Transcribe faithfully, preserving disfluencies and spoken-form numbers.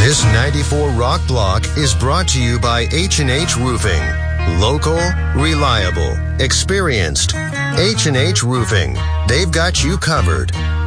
This ninety-four Rock Block is brought to you by H and H Roofing. Local, reliable, experienced. H and H Roofing. They've got you covered.